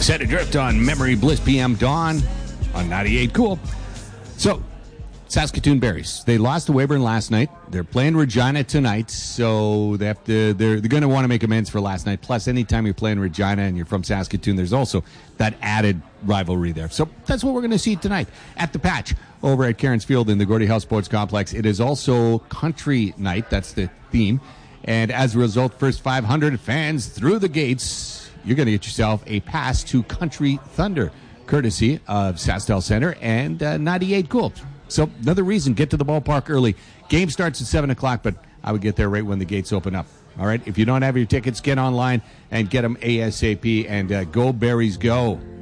Set Adrift on Memory Bliss PM Dawn on 98 Cool. So, Saskatoon Berries. They lost to Weyburn last night. They're playing Regina tonight, so they're going to want to make amends for last night. Plus, anytime you're playing Regina and you're from Saskatoon, there's also that added rivalry there. So that's what we're going to see tonight at the Patch over at Cairns Field in the Gordie Howe Sports Complex. It is also country night. That's the theme. And as a result, first 500 fans through the gates, you're going to get yourself a pass to Country Thunder, courtesy of Sastel Center and 98 Cool. So another reason, get to the ballpark early. Game starts at 7 o'clock, but I would get there right when the gates open up. All right, if you don't have your tickets, get online and get them ASAP, and go Berries go.